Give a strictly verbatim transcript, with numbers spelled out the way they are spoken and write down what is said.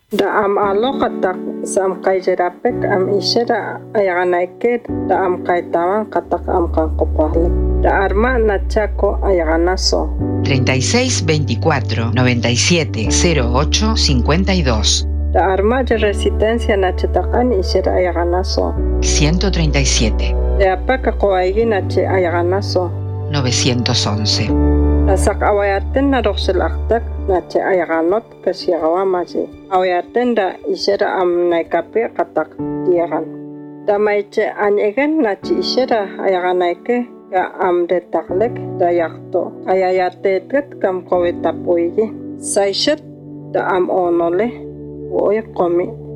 Da am aloqatak sam qayjarapek am ishara ayaganaike da am kaitawan qatak am kanqopahlik. Da arma nachako ayaganaso. treinta y seis veinticuatro noventa y siete cero ocho cincuenta y dos. Da arma de resistencia nachatakan ishara ayaganaso. ciento treinta y siete. Da apaka qoaigi nache ayaganaso. novecientos once. Nasak awayaten na roksel aktak nache ayaganot kasyagawamaji. Awayaten da ishara am naikape katak diagan. Da maiche anyegen nache ishara ayaganaike ka am detaklek da yakto. Ayayatetet kam kowetapoigi. Saishet da am onole woy komi.